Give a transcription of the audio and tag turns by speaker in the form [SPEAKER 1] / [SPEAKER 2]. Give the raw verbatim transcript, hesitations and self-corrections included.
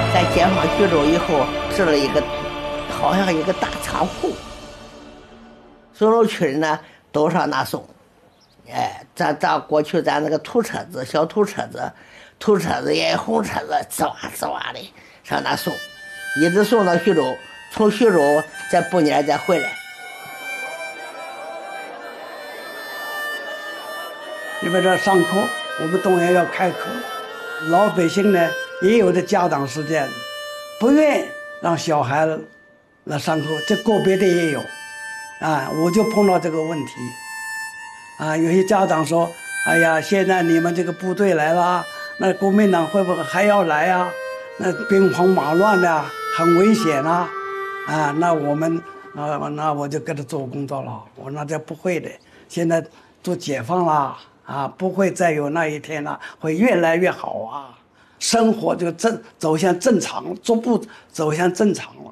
[SPEAKER 1] 咱解放徐州以后，置了一个好像一个大仓库，所有区人呢都上那送。哎，咱咱过去咱那个土车子，小土车子，土车子也红车子，滋哇滋哇的上那送，一直送到徐州，从徐州再不年再回来。
[SPEAKER 2] 因为这上课，我们动员要开课，老百姓呢也有的家长是这样的，不愿让小孩来上课，这个别的也有，啊，我就碰到这个问题。啊，有些家长说：“哎呀，现在你们这个部队来了，那国民党会不会还要来啊？那兵荒马乱的，很危险啊！啊，那我们啊，那我就跟他做工作了。我说那这不会的，现在都解放了啊，不会再有那一天了，会越来越好啊，生活就正走向正常，逐步走向正常了。”